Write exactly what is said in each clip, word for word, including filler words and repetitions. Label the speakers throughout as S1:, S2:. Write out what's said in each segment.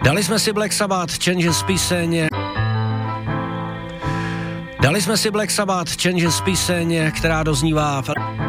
S1: Dali jsme si Black Sabbath, Changes píseň. Dali jsme si Black Sabbath, Changes píseň, která doznívá...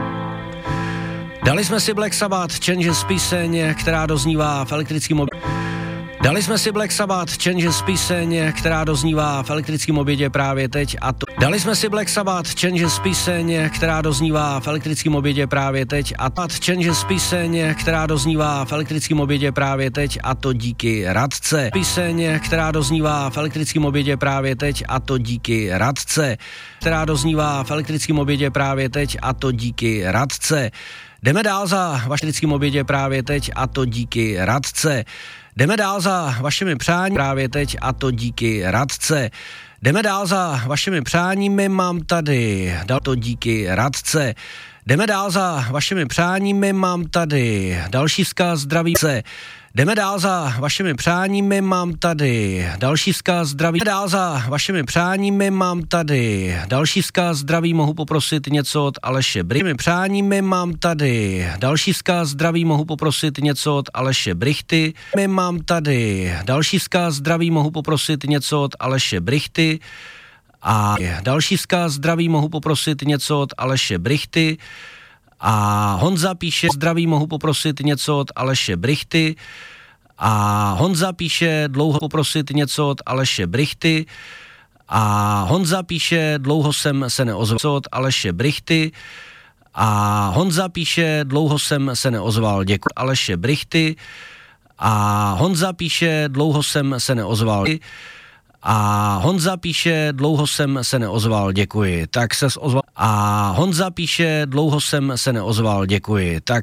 S1: Dali jsme si Black Sabbath, Changes píseň, která doznívá v elektrickém obědě. Dali jsme si Black Sabbath, Changes píseň, která doznívá v elektrickém obědě právě teď a to. Dali jsme si Black Sabbath, Changes píseň, která doznívá v elektrickém obědě právě teď a to. Changes píseň, která doznívá v elektrickém obědě právě teď a to díky Radce. Píseň, která doznívá v elektrickém obědě právě teď a to díky Radce. Která doznívá v elektrickém obědě právě teď a to díky Radce. Jdeme dál za vašem obědě právě teď a to díky Radce. Jdeme dál za vašimi přáními právě teď a to díky Radce. Jdeme dál za vašimi přáními, mám tady, dal to díky Radce. Jdeme dál za vašimi přáními, mám tady další vzkaz zdraví se. Jdeme dál za vašimi přáními, mám tady další vzkaz zdraví. Jdeme dál za vašimi přáními, mám tady další vzkaz zdraví, mohu poprosit něco od Aleše Brichty. Přáními mám tady další vzkaz zdraví, mohu poprosit něco od Aleše Brichty. Mám tady další vzkaz zdraví, mohu poprosit něco od Aleše Brichty. A další vzkaz zdraví, mohu poprosit něco od Aleše Brichty. A Honza píše, zdraví, mohu poprosit něco od Aleše Brichty. A Honza píše, dlouho poprosit něco od Aleše Brichty. A Honza píše, dlouho jsem se neozval od Aleše Brichty. A Honza píše, dlouho jsem se neozval, děkuji Aleše Brichty. A Honza píše, dlouho jsem se neozval. A Honza píše, dlouho jsem se neozval, děkuji. Tak se ozval. A Honza píše, dlouho jsem se neozval, děkuji. Tak